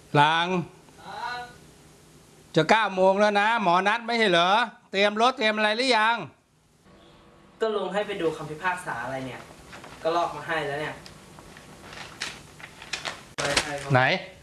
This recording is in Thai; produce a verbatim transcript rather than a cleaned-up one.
หลังจะเก้าโมงแล้วนะหมอนัดไม่ใช่เหรอเตรียมรถเตรียมอะไรหรือยังก็ลุงให้ไปดูคำพิพากษาอะไรเนี่ยก็ลอกมาให้แล้วเนี่ยไหน